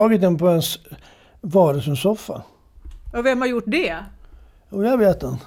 Tagit den på ens vardagsrumssoffa. Och vem har gjort det? Och jag vet den.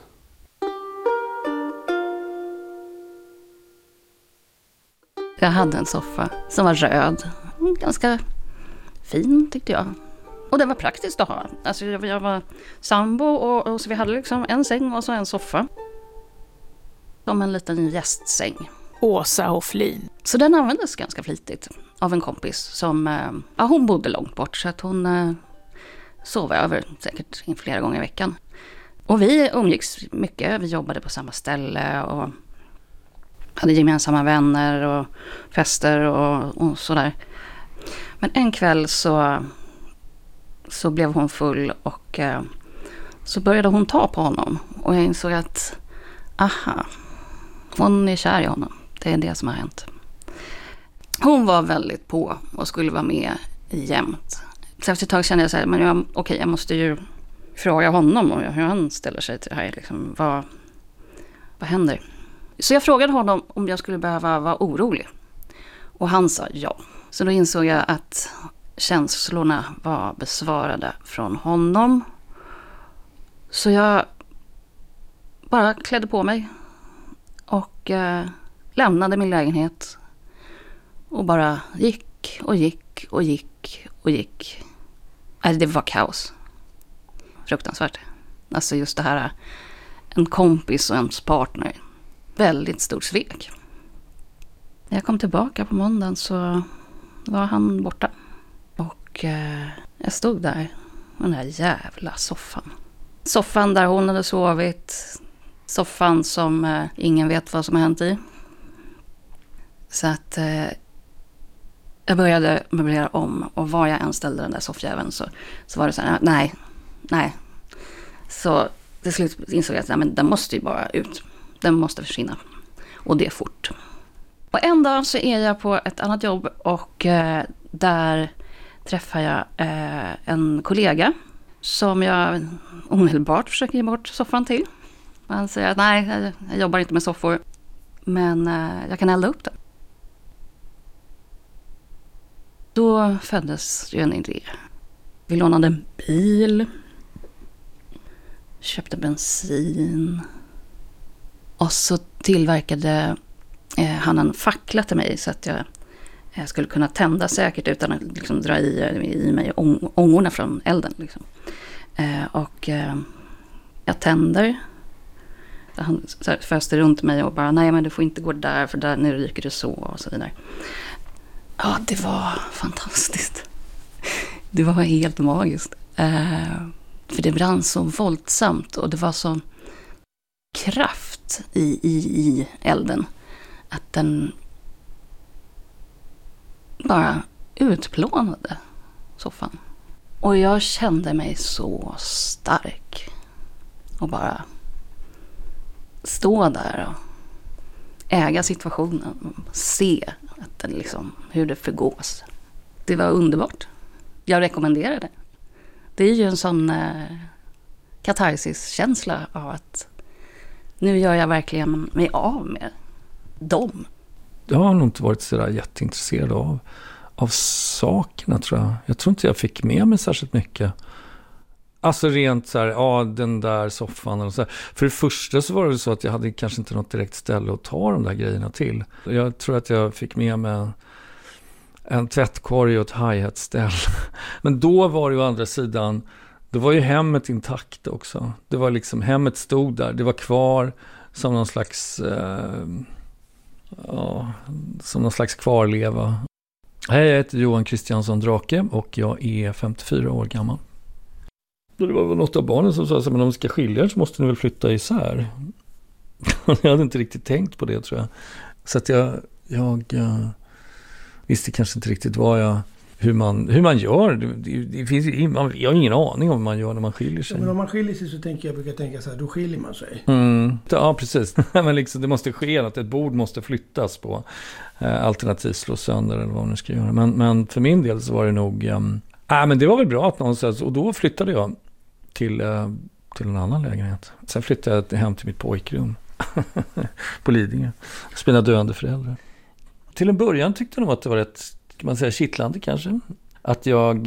Jag hade en soffa som var röd. Ganska fin tyckte jag. Och det var praktiskt att ha. Alltså jag var sambo och så vi hade liksom en säng och så en soffa. Som en liten gästsäng. Åsa Hofflin. Så den användes ganska flitigt av en kompis som, hon bodde långt bort så att hon sov över säkert flera gånger i veckan. Och vi umgicks mycket, vi jobbade på samma ställe och hade gemensamma vänner och fester och sådär. Men en kväll så blev hon full och så började hon ta på honom. Och jag insåg att, hon är kär i honom. Det är det som har hänt. Hon var väldigt på och skulle vara med jämt. Så efter ett tag kände jag så här, men jag måste ju fråga honom och hur han ställer sig till det här. Liksom, vad händer? Så jag frågade honom om jag skulle behöva vara orolig. Och han sa ja. Så då insåg jag att känslorna var besvarade från honom. Så jag bara klädde på mig och lämnade min lägenhet och bara gick och gick och gick och gick. Det var kaos. Fruktansvärt. Alltså just det här, en kompis och ens partner. Väldigt stort svek. När jag kom tillbaka på måndagen så var han borta. Och jag stod där på den här jävla soffan. Soffan där hon hade sovit. Soffan som ingen vet vad som har hänt i. Så att jag började möblera om. Och var jag än ställde den där soffjäveln så var det så här, nej. Så till slut insåg jag att den måste ju bara ut. Den måste försvinna. Och det är fort. Och en dag så är jag på ett annat jobb och där träffar jag en kollega som jag omedelbart försöker ge bort soffan till. Han säger att nej, jag jobbar inte med soffor, men jag kan elda upp den. Då föddes ju en idé. Vi lånade en bil, köpte bensin och så tillverkade han en fackla till mig så att jag skulle kunna tända säkert utan att liksom dra i mig ångorna från elden. Liksom. Och jag tänder. Han föste runt mig och bara, nej men du får inte gå där för där, nu ryker det så och så vidare. Ja, det var fantastiskt. Det var helt magiskt. För det brann så våldsamt och det var så kraft i elden att den bara utplånade soffan. Och jag kände mig så stark och bara stå där och äga situationen och se att den liksom, hur det förgås. Det var underbart. Jag rekommenderar det. Det är ju en sån katarsis-känsla av att nu gör jag verkligen mig av med dem. Jag har nog inte varit så där jätteintresserad av sakerna, tror jag. Jag tror inte jag fick med mig särskilt mycket. Alltså rent så här, den där soffan och så här. För det första så var det så att jag hade kanske inte något direkt ställe att ta de där grejerna till. Jag tror att jag fick med mig en tvättkorg och ett hi-hat-ställ. Men då var det ju å andra sidan, då var ju hemmet intakt också. Det var liksom, hemmet stod där, det var kvar som någon slags kvarleva. Hej, jag heter Johan Kristiansson Drake och jag är 54 år gammal. Det var väl något av barnen som sa, men om vi ska skilja så måste ni väl flytta isär. Jag hade inte riktigt tänkt på det, tror jag. Så att jag visste kanske inte riktigt hur man gör. Det finns, jag har ingen aning om hur man gör när man skiljer sig. Ja, men om man skiljer sig så brukar jag tänka så här, då skiljer man sig. Ja, precis. Men liksom, det måste ske att ett bord måste flyttas på. Alternativt slå sönder eller vad man nu ska göra. Men för min del så var det nog... men det var väl bra att någonstans... Och då flyttade jag till en annan lägenhet. Sen flyttade jag hem till mitt pojkrum. På Lidingö. Spela döende föräldrar. Till en början tyckte de att det var rätt, kan man säga, kittlande kanske. att jag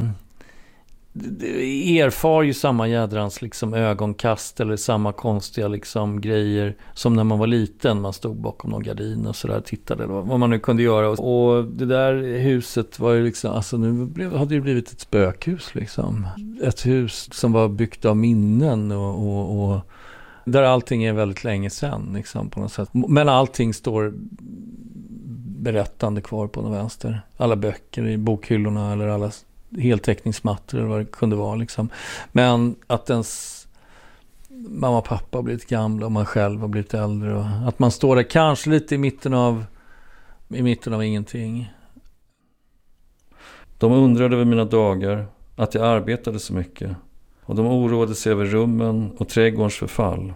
erfar ju samma jädrans liksom ögonkast eller samma konstiga liksom grejer som när man var liten. Man stod bakom någon gardin och sådär tittade eller vad man nu kunde göra. Och det där huset var ju liksom, alltså nu hade det blivit ett spökhus liksom. Ett hus som var byggt av minnen och där allting är väldigt länge sedan liksom på något sätt. Men allting står berättande kvar på den vänster. Alla böcker i bokhyllorna eller alla heltäckningsmattor eller vad det kunde vara liksom. Men att ens mamma och pappa har blivit gamla och man själv har blivit äldre och att man står där kanske lite i mitten av ingenting. De undrade över mina dagar, att jag arbetade så mycket, och de oroade sig över rummen och trädgårdens förfall.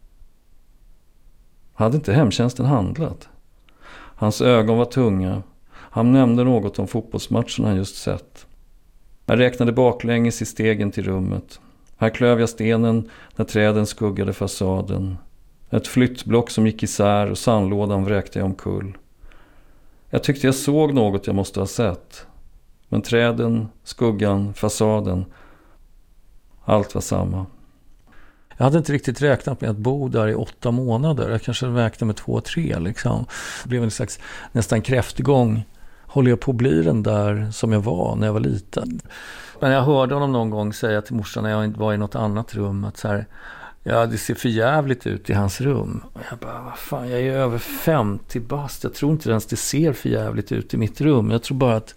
Hade inte hemtjänsten handlat? Hans ögon var tunga. Han nämnde något om fotbollsmatchen han just sett. Jag räknade baklänges i stegen till rummet. Här klöv jag stenen när träden skuggade fasaden. Ett flyttblock som gick isär och sandlådan vräkte jag omkull. Jag tyckte jag såg något jag måste ha sett. Men träden, skuggan, fasaden, allt var samma. Jag hade inte riktigt räknat med att bo där i 8 månader. Jag kanske räknade med 2-3 liksom. Det blev en slags nästan kräftgång. Håller jag på att bli den där som jag var när jag var liten? Men jag hörde honom någon gång säga till morsan när jag var i något annat rum att så här, ja, det ser för jävligt ut i hans rum. Och jag bara, vad fan, jag är över 50 bast. Jag tror inte ens det ser för jävligt ut i mitt rum. Jag tror bara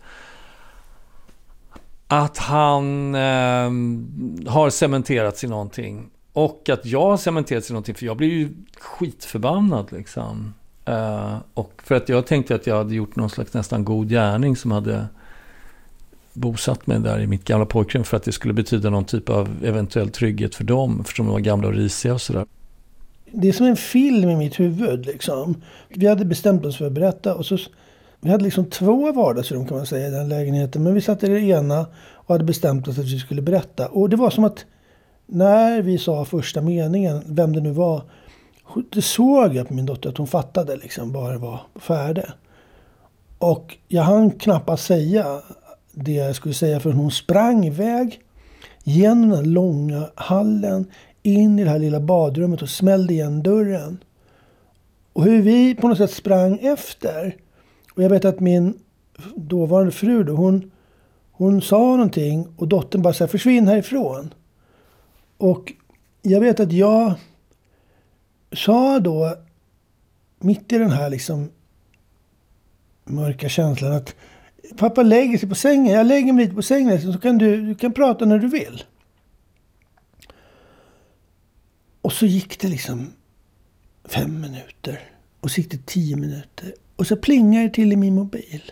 att han har cementerats i någonting. Och att jag har cementerats i någonting, för jag blir ju skitförbannad liksom. Och för att jag tänkte att jag hade gjort någon slags nästan god gärning som hade bosatt mig där i mitt gamla pojkrum för att det skulle betyda någon typ av eventuell trygghet för dem, för de var gamla och risiga och sådär. Det är som en film i mitt huvud liksom. Vi hade bestämt oss för att berätta och så vi hade liksom 2 vardagsrum kan man säga i den lägenheten, men vi satt i det ena och hade bestämt oss att vi skulle berätta. Och det var som att när vi sa första meningen, vem det nu var, det såg jag på min dotter att hon fattade liksom bara det var färdigt. Och jag hann knappast säga det jag skulle säga för hon sprang iväg genom den långa hallen in i det här lilla badrummet och smällde igen dörren. Och hur vi på något sätt sprang efter. Och jag vet att min dåvarande fru då, hon sa någonting och dottern bara så här, försvinn härifrån. Och jag vet att jag sa då mitt i den här liksom mörka känslan att pappa lägger sig på sängen. Jag lägger mig lite på sängen så kan du kan prata när du vill. Och så gick det liksom 5 minuter. Och så gick det 10 minuter. Och så plingade det till i min mobil.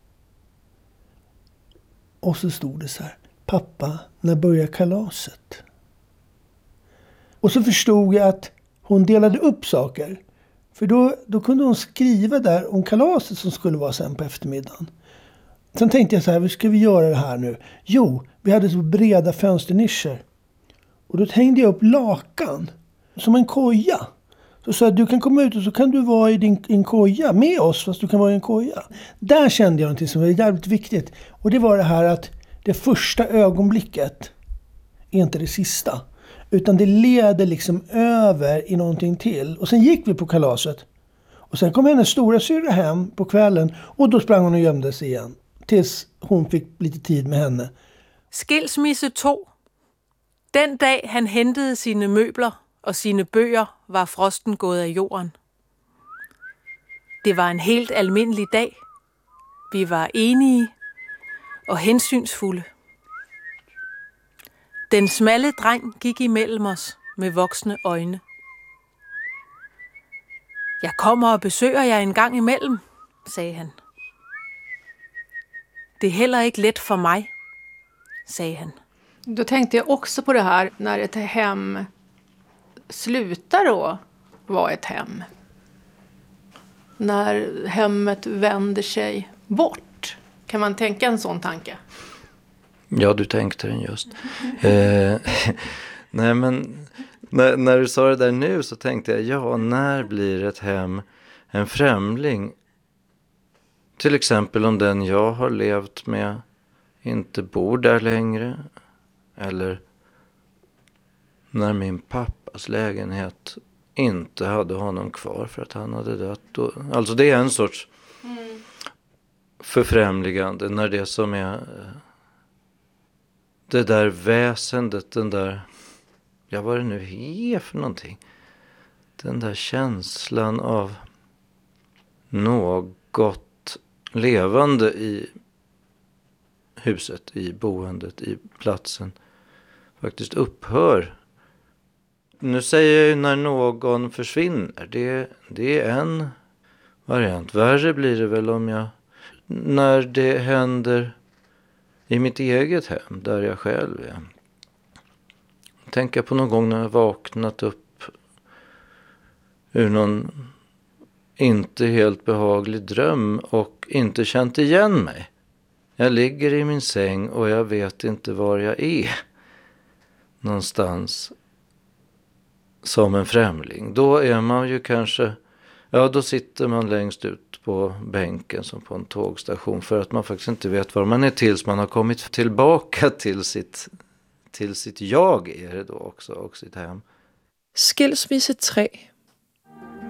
Och så stod det så här: pappa, när börjar kalaset? Och så förstod jag att hon delade upp saker. För då kunde hon skriva där om kalaset som skulle vara sen på eftermiddagen. Sen tänkte jag så här, hur ska vi göra det här nu? Jo, vi hade så breda fönsternischer. Och då hängde jag upp lakan som en koja. Så sa jag, du kan komma ut och så kan du vara i din koja med oss fast du kan vara i en koja. Där kände jag någonting som var jävligt viktigt. Och det var det här att det första ögonblicket är inte det sista. Utan det leder liksom över i någonting till. Och sen gick vi på kalaset. Och sen kom hennes stora syrra hem på kvällen. Och då sprang hon och gömde sig igen. Tills hon fick lite tid med henne. Skilsmisse 2. Den dag han hentede sine møbler og sine bøger, var frosten gået af jorden. Det var en helt almindelig dag. Vi var enige og hensynsfulde. Den smalle dreng gik imellem os med voksne øjne. Jeg kommer og besøger jer en gang imellem, sagde han. Det är heller inte lätt för mig, säger han. Då tänkte jag också på det här när ett hem slutar då vara ett hem. När hemmet vänder sig bort. Kan man tänka en sån tanke? Ja, du tänkte den just. Nej, men när du sa det där nu så tänkte jag, ja, när blir ett hem en främling? Till exempel om den jag har levt med inte bor där längre. Eller när min pappas lägenhet inte hade honom kvar för att han hade dött. Alltså det är en sorts förfrämligande när det som är det där väsendet, den där, ja vad det nu är för någonting. Den där känslan av något levande i huset, i boendet, i platsen faktiskt upphör. Nu säger jag ju när någon försvinner. Det är en variant. Värre blir det väl när det händer i mitt eget hem, där jag själv är. Tänker på någon gång när jag vaknat upp ur någon inte helt behaglig dröm och inte känt igen mig. Jag ligger i min säng och jag vet inte var jag är. Någonstans som en främling. Då är man ju kanske, då sitter man längst ut på bänken som på en tågstation för att man faktiskt inte vet var man är tills man har kommit tillbaka till sitt jag är det då också och sitt hem. Skilsmisse 3.